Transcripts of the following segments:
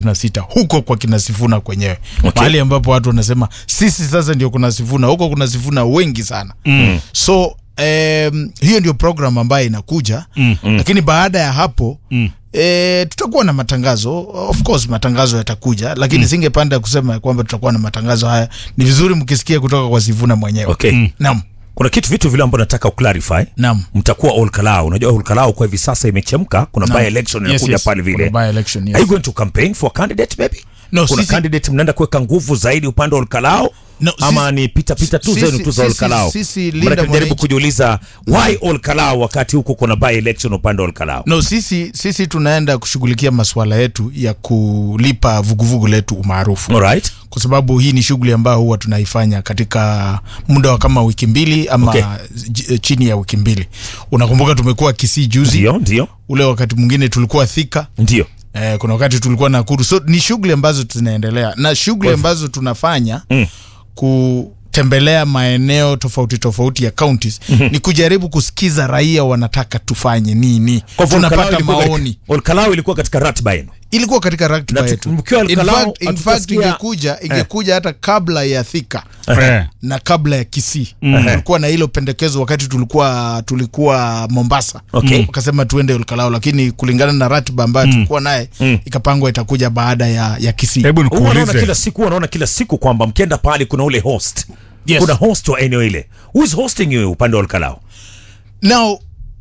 na sita huko kwa kina Sifuna kwenyewe. Mahali ambapo watu wanasema sisi sasa ndio kuna Sifuna, huko kuna Sifuna wengi sana. So hiyo ndio program ambayo inakuja. Lakini baada ya hapo tutakuwa na matangazo. Of course matangazo yatakuja, lakini singepanda kusema kwamba tutakuwa na matangazo haya. Ni vizuri mkisikia kutoka kwa Sifuna mwenyewe. Naam. Kuna vitu vile ambavyo nataka uclarify. Naam. Mtakuwa Olkalau. Unajua Olkalau kwa hivi sasa imechemka. Kuna by election inakuja pale vile. By election, yes. Are you going to campaign for a candidate maybe? No, kuna candidate mnaenda kuweka nguvu zaidi upande wa Olkalau? No, ama ni pita tu zenu tu za Olkalau? Mnajaribu kujiuliza why Olkalau wakati huko kuna by election upande wa Olkalau? No, sisi tunaenda kushughulikia masuala yetu ya kulipa vuguvugu letu umaarufu. Alright. Kwa sababu hii ni shughuli ambayo huwa tunaifanya katika muda wa kama wiki mbili ama chini ya wiki mbili. Unakumbuka tumekuwa Kisii juzi? Ndio. Ule wakati mwingine tulikuwa Thika. Ndio. Kuna wakati tulikuwa Nakuru. So ni shughuli ambazo zinaendelea. Na shughuli ambazo tunafanya kutembelea maeneo tofauti ya counties ni kujaribu kusikiza raia wanataka tufanye nini. Tunapata maoni. Olkalau ilikuwa katika ratiba yenu. Ilikuwa katika ratiba yetu. In fact ingekuja hata kabla ya Thika na kabla ya Kisii. Tulikuwa na hilo pendekezo wakati tulikuwa Mombasa. Wakasema tuende Olkalau, lakini kulingana na ratiba ambayo tulikuwa naye ikapangwa itakuja baada ya Kisii. Hebu nikuulize. Unaona kila siku kwamba mkienda pale kuna ule host. Yes. Kuna host wa eneo ile. Who is hosting you upande wa Olkalau? Now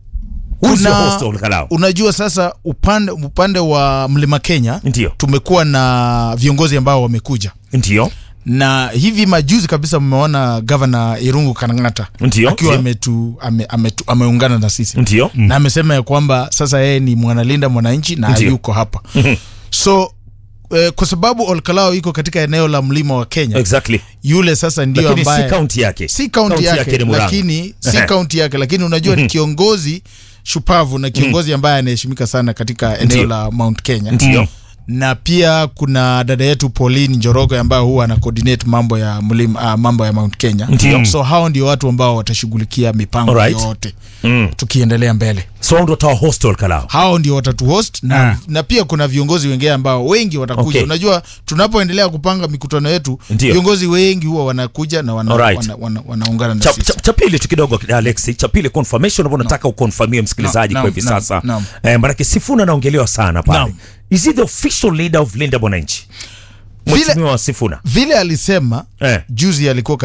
unajua sasa upande wa Mlima Kenya tumekuwa na viongozi ambao wamekuja. Ndio. Na hivi majuzi kabisa mmeona Governor Irungu Kanangata akiwa ameungana na sisi. Ndio. Na amesema ya kwamba sasa yeye ni mwanalinda mwananchi na yuko hapa. So kwa sababu Olkalau iko katika eneo la mlima wa Kenya. Exactly. Yule sasa ndio lakini ambaye si county yake. Si county yake lakini si county yake, lakini unajua ni kiongozi shupavu na kiongozi ambaye anaheshimika sana katika eneo la Mount Kenya. Ndio. Na pia kuna dada yetu Pauline Njoroge ambaye huwa ana coordinate mambo ya mlima, mambo ya Mount Kenya. So hao ndio watu ambao watashughulikia mipango yote tukiendelea mbele. So ndio wata host Olkalau. Hao ndio watatu host na pia kuna viongozi wengine ambao wengi watakuja. Unajua tunapoendelea kupanga mikutano yetu viongozi wengi huwa wanakuja na wanaungana na sisi. Chapili tu kidogo Alex, chapili confirmation ambapo nataka ukonfirmie msikilizaji kwa hivi sasa. Maana Sifuna anaongelewa sana pale. Is he the official leader of Linda Mwananchi? Mheshimiwa Sifuna. Vile alisema juzi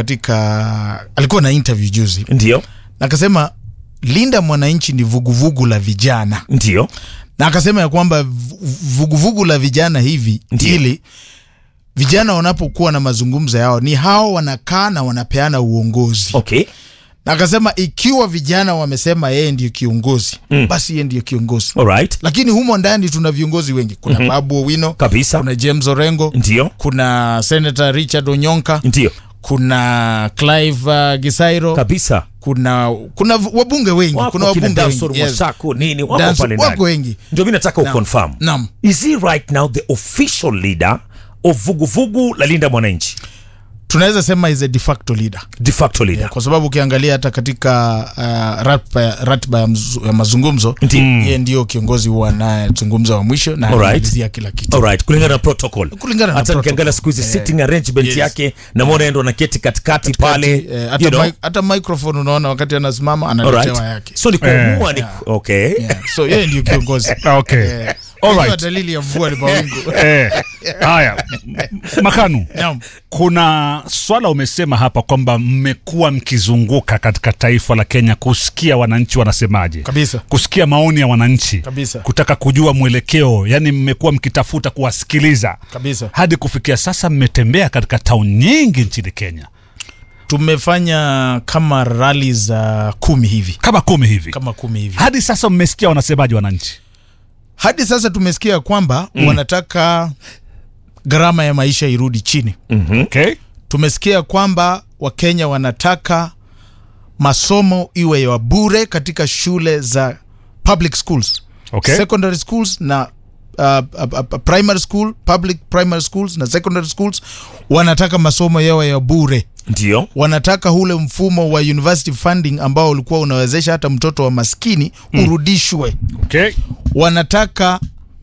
alikuwa na interview juzi. Ndio. Na akasema Linda Mwananchi ni vuguvugu la vijana. Ndio. Na akasema ya kwamba vuguvugu la vijana hivi ili vijana wanapokuwa na mazungumzo yao ni hao wanakaa na wanapeana uongozi. Na akasema ikiwa vijana wamesema yeye ndiyo kiongozi, basi yeye ndiyo kiongozi. Alright. Lakini humo ndani tuna viongozi wengi. Kuna Babu Owino kabisa. Kuna James Orengo. Ndio. Kuna Senator Richard Onyonka. Ndio. Kuna Clive Gisairo kabisa. Kuna wabunge wengi. Kuna wabunge wengi. Yes. Nini wako pale ndani. Wako wengi. Ndio mimi nataka uconfirm. Naam. Is he right now the official leader of vuguvugu la Linda Mwananchi? Tunaweza sema is a de facto leader. De facto leader. Kwa sababu ukiangalia hata katika ratiba ya mazungumzo yeye ndio kiongozi huwa anayezungumza wa mwisho na anamalizia kila kitu. Alright, kulingana na protocol. Hata ukiangalia siku hizi sitting arrangement yake na mbona ndo anaketi katikati pale. Hata microphone unaona wakati anasimama analetewa yake. So ni kuamua ni so yeye ndio kiongozi. Alright. Dalili ya mvua ni mawingu. Haya. Makanu. Kuna swala umesema hapa kwamba mmekuwa mkizunguka katika taifa la Kenya kusikia wananchi wanasemaje. Kabisa. Kusikia maoni ya wananchi. Kabisa. Kutaka kujua mwelekeo, yani mmekuwa mkitafuta kuwasikiliza. Kabisa. Hadi kufikia sasa mmetembea katika town nyingi nchini Kenya. Tumefanya kama rally za 10 hivi. Kama 10 hivi. Hadi sasa mmesikia wanasemaje wananchi? Hadi sasa tumesikia kwamba wanataka gharama ya maisha irudi chini. Tumesikia kwamba Wakenya wanataka masomo iwe ya bure katika shule za public schools. Secondary schools na primary school, public primary schools na secondary schools wanataka masomo yawe ya bure. Ndio. Wanataka ule mfumo wa university funding ambao ulikuwa unawezesha hata mtoto wa maskini urudishwe. Okay. Wanataka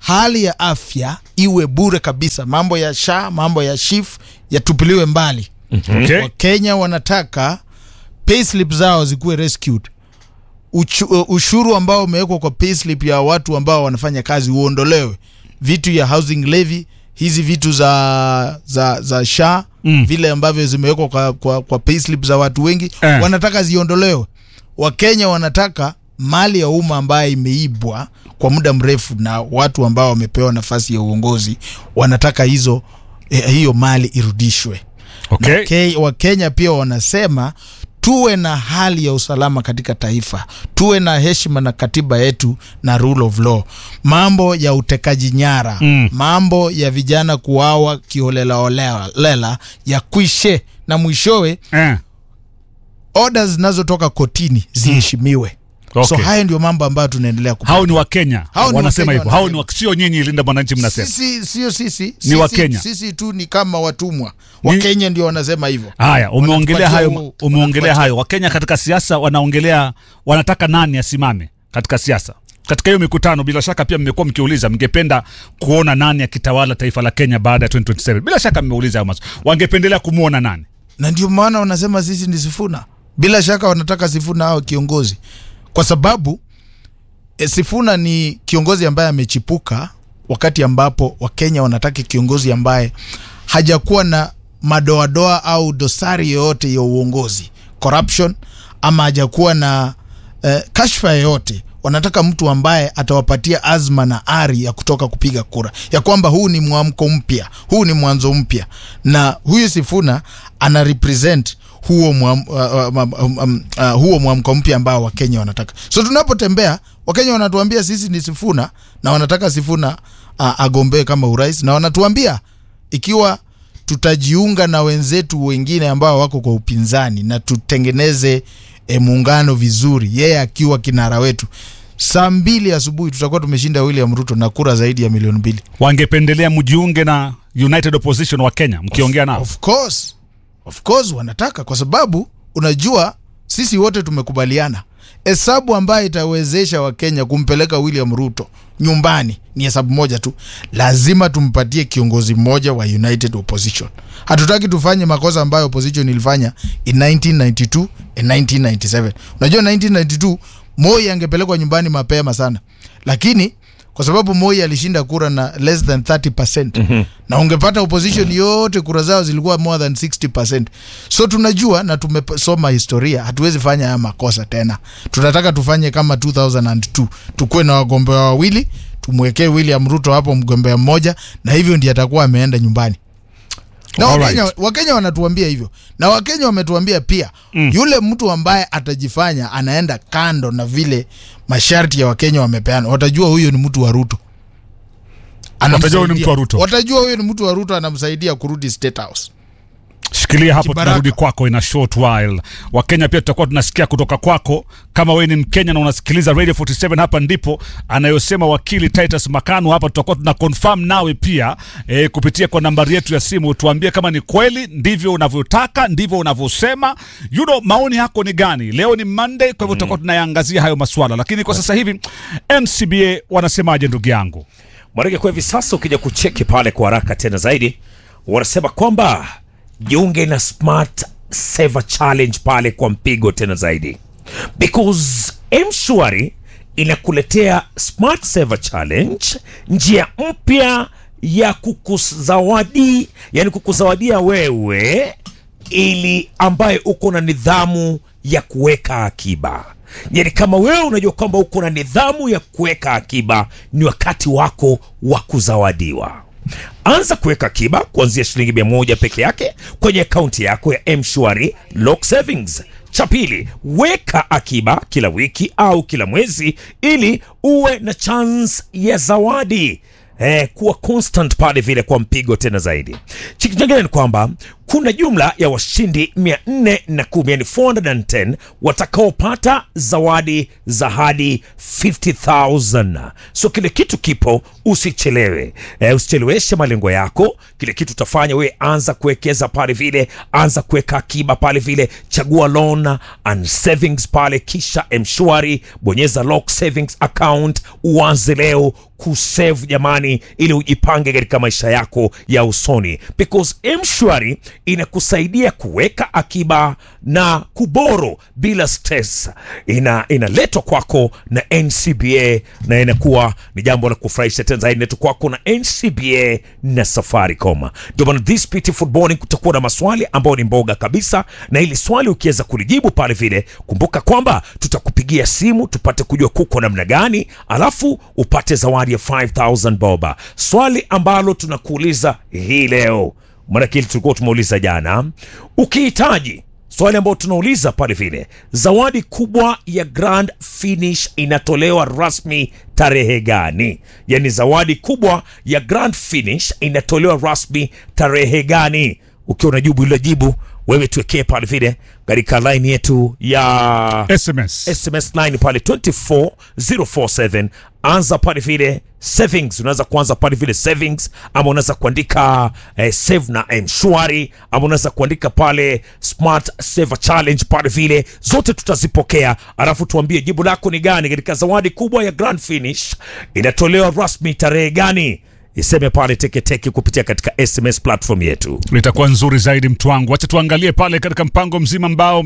hali ya afya iwe bure kabisa. Mambo ya SHA, mambo ya SHIF yatupiliwe mbali. Okay. Wakenya wanataka payslip zao zikuwe rescued. Ushuru ambao umewekwa kwa payslip ya watu ambao wanafanya kazi uondolewe. Vitu ya housing levy, hizi vitu za SHA, vile ambavyo zimewekwa kwa payslip za watu wengi, wanataka ziondolewe. Wakenya wanataka mali ya umma ambayo imeibwa kwa muda mrefu na watu ambao wamepewa nafasi ya uongozi, wanataka hiyo mali irudishwe. Okay. Wakenya pia wanasema tuwe na hali ya usalama katika taifa, tuwe na heshima na katiba yetu na rule of law. Mambo ya utekaji nyara, mambo ya vijana kuawa kiholela ya kuishe, na mwishowe orders zinazotoka kotini ziheshimiwe. Okay. So haya ndio mambo ambayo tunaendelea kupata. Hao ni Wakenya wanasema hivyo. Hao ni sio nyinyi Linda Mwananchi mnasema. Sisi ni Wakenya. Sisi tu ni kama watumwa. Wakenya ndio wanasema hivyo. Haya, umeongelea hayo. Wakenya katika siasa wanataka nani asimame katika siasa? Katika hiyo mikutano bila shaka pia mmekuwa mkiuliza mngependa kuona nani akitawala taifa la Kenya baada ya 2027. Bila shaka mmeuliza hayo maswali. Wangependelea kumuona nani? Na ndio maana wanasema sisi ni Sifuna. Bila shaka wanataka Sifuna hao kiongozi. Kwa sababu Sifuna ni kiongozi ambaye amechipuka wakati ambapo Wakenya wanataka kiongozi ambaye hajakuwa na madoadoa au dosari yoyote ya uongozi, corruption, ama hajakuwa na kashfa yoyote. Wanataka mtu ambaye atawapatia azma na ari ya kutoka kupiga kura, ya kwamba huu ni mwamko mpya, huu ni mwanzo mpya, na huyu Sifuna ana represent huo mwamko mpya ambao Wakenya wanataka. So tunapotembea Wakenya wanatuambia sisi ni Sifuna, na wanataka Sifuna agombee kama urais, na wanatuambia ikiwa tutajiunga na wenzetu wengine ambao wako kwa upinzani na tutengeneze muungano vizuri, yeye akiwa kinara wetu, saa 2 asubuhi tutakuwa tumeshinda William Ruto na kura zaidi ya 2 milioni. Wangependelea mjiunge na United Opposition wa Kenya mkiongea nao? Of course wanataka, kwa sababu unajua sisi wote tumekubaliana hesabu ambayo itawezesha Wakenya kumpeleka William Ruto nyumbani ni hesabu moja tu. Lazima tumpatie kiongozi mmoja wa United Opposition. Hatutaki tufanye makosa ambayo opposition ilifanya in 1992 and 1997. Unajua 1992 Moi angepelekwa nyumbani mapema sana, lakini kwa sababu Moi alishinda kura na less than 30%, na ungepata opposition yote kura zao zilikuwa more than 60%. So tunajua na tumesoma historia, hatuwezi fanya haya makosa tena. Tunataka tufanye kama 2002, tukue na wagombea wawili, tumwekee William Ruto hapo mgombea mmoja, na hivyo ndiye atakuwa ameenda nyumbani. Na Wakenya wanatuambia hivyo, na Wakenya wametuambia pia yule mtu ambaye atajifanya anaenda kando na vile masharti ya Wakenya wamepeana, watajua huyo ni mtu wa Ruto. Watajua huyo ni mtu wa Ruto anamsaidia kurudi State House. Shikilia hapo, tunarudi kwako in a short while. Wakenya pia tutakuwa tunasikia kutoka kwako kama wewe ni Mkenya na unasikiliza Radio 47. Hapa ndipo anayosema wakili Titus Makanu. Hapa tutakuwa tuna confirm nawe pia kupitia kwa nambari yetu ya simu. Tuambie kama ni kweli ndivyo unavyotaka, ndivyo unavyosema. Maoni yako ni gani? Leo ni Monday, kwa hivyo tutakuwa tunayaangazia hayo maswala. Lakini kwa sasa hivi NCBA wanasemaje ndugu yangu? Mwarege, kwa hivi sasa ukija kucheki pale kwa haraka tena zaidi, wanasema kwamba jiunge na Smart Saver Challenge pale kwa mpigo tena zaidi, because M-Shwari inakuletea Smart Saver Challenge, njia mpya ya kukuzawadi, yani kukuzawadia wewe ili ambaye uko na nidhamu ya kuweka akiba. Yani kama wewe unajua kwamba uko na nidhamu ya kuweka akiba, ni wakati wako wa kuzawadiwa. Anza kuweka akiba kuanzia shilingi 100 peke yake kwenye akaunti yako ya M-Shwari Lock Savings. Cha pili, weka akiba kila wiki au kila mwezi ili uwe na chance ya zawadi. Kuwa constant pale vile kwa mpigo tena zaidi. Kitu kingine ni kwamba kuna jumla ya washindi 410, yani 410 watakaopata zawadi za hadi 50,000. So kile kitu kipo, usichelewe. Usicheleweshe malengo yako. Kile kitu utafanya wewe, anza kuwekeza pale vile, anza kuweka akiba pale vile, chagua loan and savings pale, kisha M-Shwari, bonyeza lock savings account, uanze leo kusave jamani, ili ujipange katika maisha yako ya usoni, because M-Shwari inakusaidia kuweka akiba na kuboro bila stress. Inaletwa kwako na NCBA na inakuwa ni jambo la kufurahisha tena zaidi. Inaletwa kwako na NCBA na Safaricom. Ndio maana this beautiful morning kutakuwa na maswali ambayo ni mboga kabisa, na ili swali ukiweza kulijibu pale vile, kumbuka kwamba tutakupigia simu tupate kujua kuko namna gani, alafu upate zawadi ya 5,000 boba. Swali ambalo tunakuuliza hii leo, maana kile tulikuwa tumeuliza jana, ukihitaji swali ambalo tunauliza pale vile, zawadi kubwa ya Grand Finish inatolewa rasmi tarehe gani? Yani zawadi kubwa ya Grand Finish inatolewa rasmi tarehe gani? Ukiwa unajibu ile jibu, wewe tuwekee pale vile katika line yetu ya SMS line pale 24047. Anza pale vile savings, unaweza kuanza pale vile savings, ama unaweza kuandika save na M-Shwari, ama unaweza kuandika pale Smart Saver Challenge pale vile, zote tutazipokea. Alafu tuambie jibu lako ni gani katika zawadi kubwa ya Grand Finish inatolewa rasmi tarehe gani? Iseme pale teke kupitia katika SMS platform yetu. Litakuwa nzuri zaidi mtu wangu. Acha tuangalie pale katika mpango mzima ambao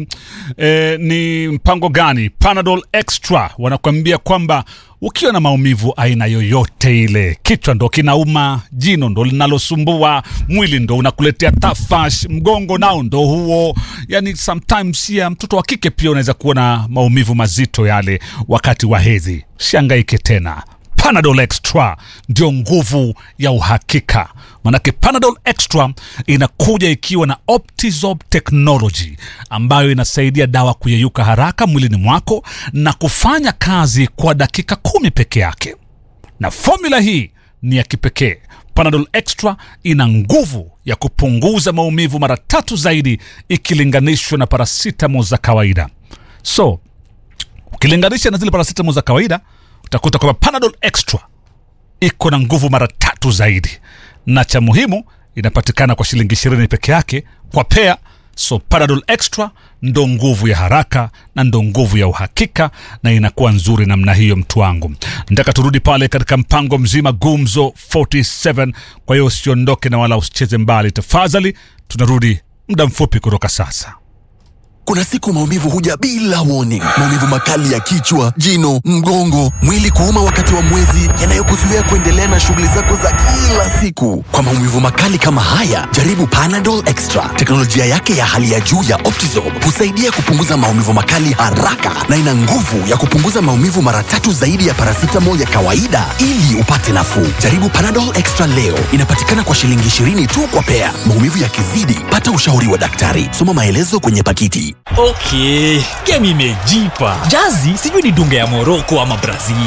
ni mpango gani? Panadol Extra wanakuambia kwamba ukiwa na maumivu aina yoyote ile, kichwa ndo kinauma, jino ndo linalosumbua, mwili ndo unakuletea tafash, mgongo nao ndo huo, yani sometimes ya mtoto wa kike pia unaweza kuwa na maumivu mazito yale wakati wa hedhi. Sihangaike tena. Panadol Extra ndio nguvu ya uhakika. Manake Panadol Extra inakuja ikiwa na Optizorb technology ambayo inasaidia dawa kuyeyuka haraka mwilini mwako na kufanya kazi kwa dakika 10 peke yake. Na formula hii ni ya kipekee. Panadol Extra ina nguvu ya kupunguza maumivu mara 3 zaidi ikilinganishwa na paracetamol za kawaida. So, ukilinganisha na zile paracetamol za kawaida, utakuta kwamba Panadol Extra iko na nguvu mara 3 zaidi. Na cha muhimu, inapatikana kwa shilingi 20 peke yake kwa pea. So Panadol Extra ndo nguvu ya haraka na ndo nguvu ya uhakika, na inakuwa nzuri namna hiyo mtu wangu. Nataka turudi pale katika mpango mzima Gumzo 47. Kwa hiyo usiondoke na wala usicheze mbali tafadhali. Tunarudi muda mfupi kutoka sasa. Kuna siku maumivu huja bila warning. Maumivu makali ya kichwa, jino, mgongo, mwili kuuma wakati wa mwezi, yanayokuzuia kuendelea na shughuli zako za kila siku. Kwa maumivu makali kama haya, jaribu Panadol Extra. Teknolojia yake ya hali ya juu ya Optizorb husaidia kupunguza maumivu makali haraka, na ina nguvu ya kupunguza maumivu mara 3 zaidi ya paracetamol ya kawaida ili upate nafuu. Jaribu Panadol Extra leo. Inapatikana kwa shilingi 20 tu kwa pea. Maumivu yakizidi, pata ushauri wa daktari. Soma maelezo kwenye pakiti. Okay, game imejipa. Jazi sijui ni dunga ya Morocco ama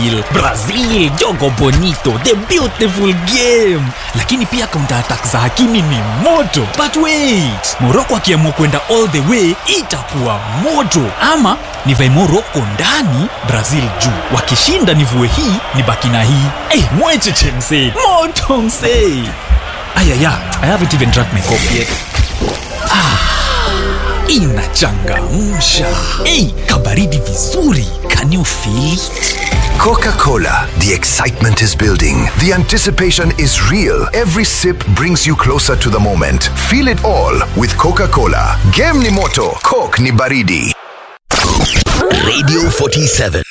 Brazil, jogo bonito, the beautiful game. Lakini pia counter attack za Hakimi ni moto. But wait, Morocco akiamua kwenda all the way itakuwa moto. Ama nivae Morocco ndani, Brazil juu. Wakishinda nivue hii, nibaki na hii. Mwecheche msee, moto msee. Ayaya, I haven't even drank my coffee yet. Inachangamsha. Kabaridi vizuri. Can you feel it? Coca-Cola. The excitement is building. The anticipation is real. Every sip brings you closer to the moment. Feel it all with Coca-Cola. Game ni moto, Coke ni baridi. Radio 47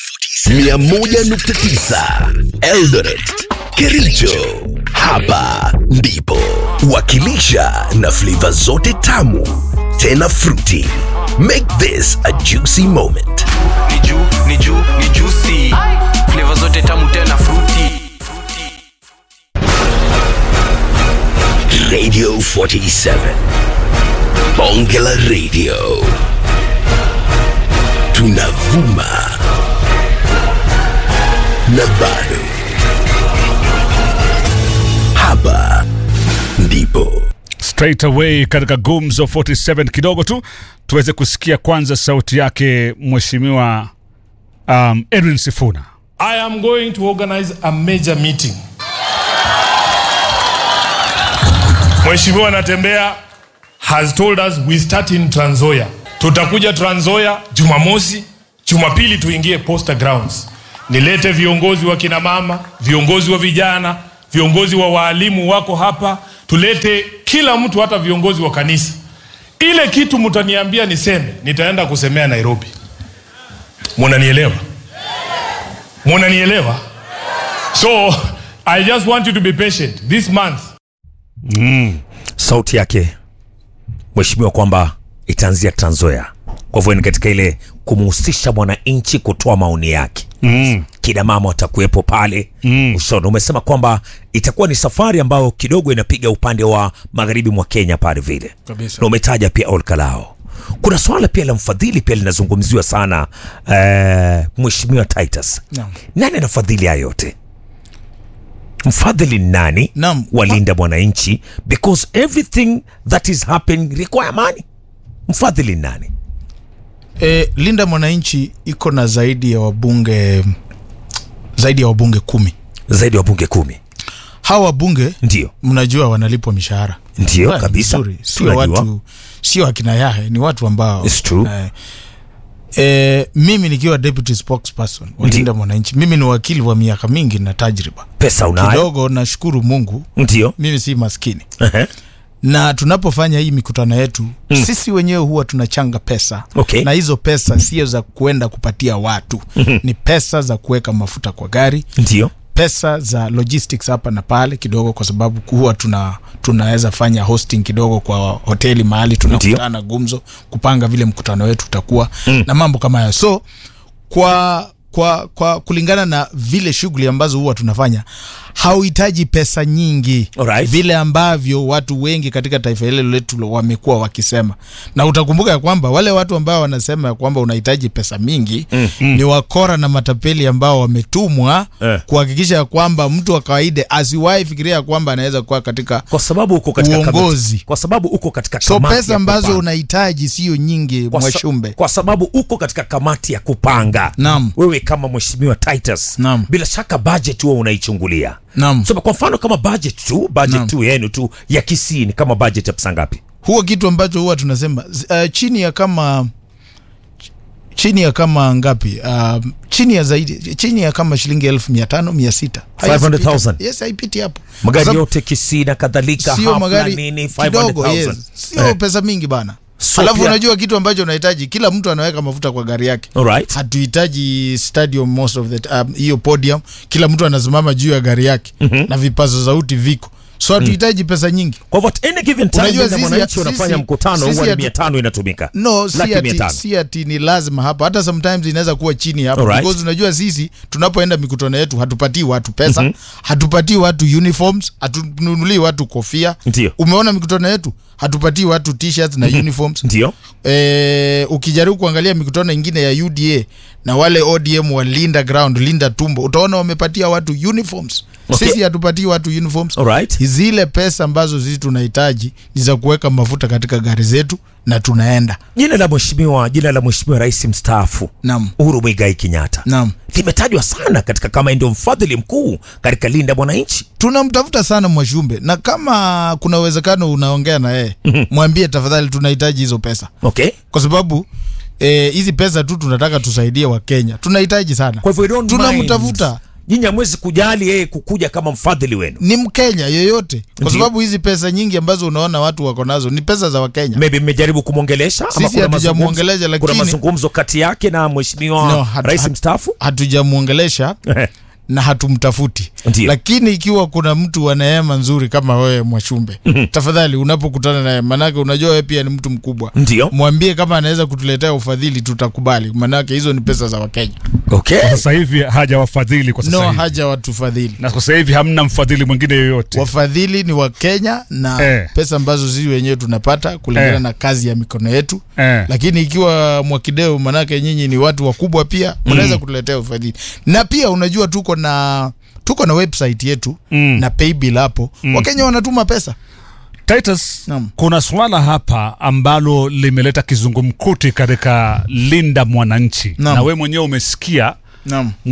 101.9 Eldoret, Kericho. Hapa ndipo wakilisha na flavor zote tamu tena fruity. Make this a juicy moment. Ni juicy. Flavor zote tamu tena fruity. Radio 47 Bongela Radio. Tunavuma na bado hapa ndipo straight away katika Gumzo 47 kidogo tu tuweze kusikia kwanza sauti yake mheshimiwa Edwin Sifuna. I am going to organize a major meeting. Mheshimiwa Natembea has told us we start in Trans Nzoia. Tutakuja Trans Nzoia Jumamosi, Jumapili tuingie Posta Grounds. Nilete viongozi wa kina mama, viongozi wa vijana, viongozi wa walimu wako hapa, tulete kila mtu, hata viongozi wa kanisa. Ile kitu mtaniambia niseme, nitaenda kusemea Nairobi. Mnanielewa? Mnanielewa? So I just want you to be patient this month. Sauti yake mheshimiwa kwamba itaanzia Trans Nzoia. Kwa hivyo ni katika ile kumhusisha mwananchi kutoa maoni yake. Kina mama watakuwepo pale. Ushono umesema kwamba itakuwa ni safari ambayo kidogo inapiga upande wa magharibi mwa Kenya pale vile. Na umetaja pia Olkalao. Kuna swala pia la mfadhili pia linazungumziwa sana, mheshimiwa Titus. Nani anafadhili haya yote? Mfadhili nani? Walinda mwananchi, because everything that is happening require money. Mfadhili nani? Linda mwananchi iko na zaidi ya wabunge 10. Zaidi ya wabunge 10. Hawa wabunge ndio mnajua wanalipwa mishahara. Ndio kabisa. Sio watu, sio akina Yahe, ni watu ambao it's true. Mimi nikiwa deputy spokesperson wa Linda mwananchi, mimi ni wakili wa miaka mingi na tajriba. Pesa unayo? Kidogo nashukuru Mungu. Ndio. Mimi si maskini. Na tunapofanya hii mikutano yetu, sisi wenyewe huwa tunachanga pesa. Na hizo pesa sio za kuenda kupatia watu. Ni pesa za kuweka mafuta kwa gari. Ndio. Pesa za logistics hapa na pale kidogo, kwa sababu huwa tunaweza fanya hosting kidogo kwa hoteli mahali tunakutana Gumzo, kupanga vile mkutano wetu utakuwa na mambo kama hayo. So kwa kulingana na vile shughuli ambazo huwa tunafanya, hauhitaji pesa nyingi. Vile ambavyo watu wengi katika taifa hili letu wamekuwa wakisema. Na utakumbuka ya kwamba wale watu ambao wanasema ya kwamba unahitaji pesa mingi ni wakora na matapeli ambao wametumwa kuhakikisha ya kwamba mtu wa kawaida asiwahi fikiria kwamba anaweza kuwa katika, kwa sababu uko katika uongozi. Kwa sababu uko katika kamati. So pesa ambazo unahitaji sio nyingi, Mwashumbe. Kwa sababu uko katika kamati ya kupanga. Wewe kama mheshimiwa Titus, bila shaka budget wewe unaichungulia. So kwa mfano kama budget tu yenu tu ya Kisii ni kama budget ya pesa ngapi? Huo kitu ambacho huwa tunasema chini ya kama ngapi? Chini ya kama shilingi 1500 600. 500,000. Yes, haipiti hapo. Magari yote Kisii na kadhalika, hafla nini 500,000. Sio pesa mingi bana. Alafu unajua kitu ambacho unahitaji, kila mtu anaweka mafuta kwa gari yake. Hatuhitaji stadium most of the hiyo podium, kila mtu anasimama juu ya gari yake na vipazo sauti viko. So hatuhitaji pesa nyingi. Kwa what any given time na mwananchi unafanya mkutano huwa 500 inatumika. No, si ati ni lazima hapa. Hata sometimes inaweza kuwa chini hapa. Because unajua sisi tunapoenda mikutano yetu hatupatii watu pesa, hatupatii watu uniforms, hatununulii watu kofia. Umeona mikutano yetu hatupatii watu t-shirts na uniforms. Ndio. Ukijaribu kuangalia mikutano ingine ya UDA na wale ODM wa Linda Ground, Linda Tumbo, utaona wamepatia watu uniforms. Sisi hatupatii watu uniforms. Zile pesa ambazo sisi tunahitaji ni za kuweka mafuta katika gari zetu na tunaenda. Jina la mheshimiwa rais mstaafu Uhuru Muigai Kenyatta limetajwa sana katika kama ndio mfadhili mkuu katika Linda mwananchi. Tunamtafuta sana Mwashumbe, na kama kuna uwezekano unaongea na yeye, mwambie tafadhali tunahitaji hizo pesa. Kwa sababu hizi pesa tu tunataka tusaidie wa Kenya. Tunahitaji sana. Kwa hivyo tunamtafuta. Nyinyi hamwezi kujali yeye kukuja kama mfadhili wenu. Ni Mkenya yoyote. Kwa sababu hizi pesa nyingi ambazo unaona watu wako nazo ni pesa za Wakenya. Maybe mmejaribu kumuongelesha ama sisi hatujamuongelesha, lakini kuna mazungumzo kati yake na mheshimiwa rais mstaafu. Hatujamuongelesha na hatumtafuti. Lakini ikiwa kuna mtu wa neema nzuri kama wewe Mwashumbe, tafadhali unapokutana naye, manake unajua wewe pia ni mtu mkubwa, mwambie kama anaweza kutuletea ufadhili, tutakubali, manake hizo ni pesa za Wakenya. Sasa hivi haja wafadhili kwa sasa hivi. Haja watufadhili. Na sasa hivi hamna mfadhili mwingine yoyote. Wafadhili ni wa Kenya na pesa ambazo sisi wenyewe tunapata kulingana na kazi ya mikono yetu. Lakini ikiwa Mwakideu, manake nyinyi ni watu wakubwa pia, mnaweza kutuletea ufadhili. Na pia unajua tuko na website yetu na paybill hapo. Wakenya wanatuma pesa. Titus, Naam. kuna swala hapa ambalo limeleta kizungumkuti katika Linda Mwananchi. Naam. Na we mwenyewe umesikia Naam.